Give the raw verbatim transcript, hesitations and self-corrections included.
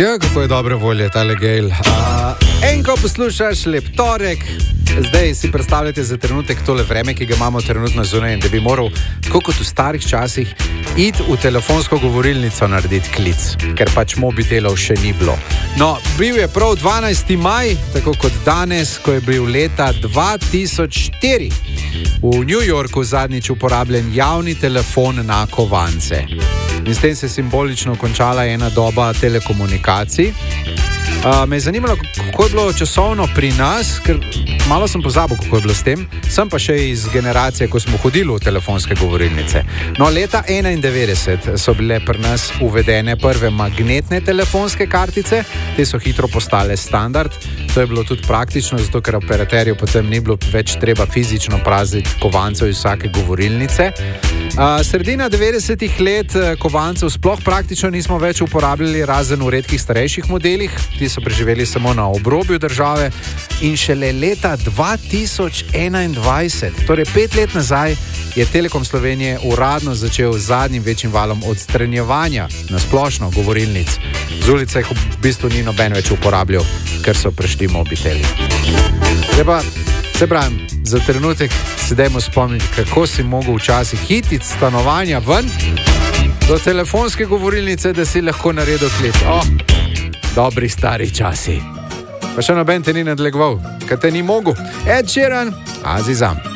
Ja, kako je dobre volje tale Gale. Uh, enko poslušaš, lep torek. Zdaj si predstavljate za trenutek tole vreme, ki ga imamo trenutno zunaj, da bi moral, tako kot v starih časih, iti v telefonsko govorilnico narediti klic, ker pač mobitelov še ni bilo. No, bil je prav dvanajsti maj, tako kot danes, ko je bil leta dva tisoč štiri v New Yorku zadnjič uporabljen javni telefon na kovance. In s tem se je simbolično končala ena doba telekomunikacij. Uh, me je zanimalo, kako je bilo časovno pri nas, ker malo sem pozabil, kako je bilo s tem. Sem pa še iz generacije, ko smo hodili v telefonske govorilnice. No, leta enaindevetdeset so bile pri nas uvedene prve magnetne telefonske kartice. Te so hitro postale standard. To je bilo tudi praktično, zato ker operaterju potem ni bilo več treba fizično prazniti kovancev iz vsake govorilnice. Uh, sredina devetdesetih let kovancev sploh praktično nismo več uporabljali, razen v redkih starejših modelih. Ti so preživeli samo na obrobju države in šele leta dva tisoč enaindvajset, torej pet let nazaj, je Telekom Slovenije uradno začel z zadnjim večjim valom odstranjevanja na splošno govorilnic. Z ulice jih v bistvu ni noben več uporabljal, ker so prišli mobiteli. Treba, se pravim, za trenutek se dajmo spomniti, kako si mogel včasih hititi stanovanja ven do telefonske govorilnice, da si lahko naredil klic. Oh, dobri stari časi. Pa še noben te ni nadlegoval, kaj te ni mogel. Ed Sheeran, Azizam.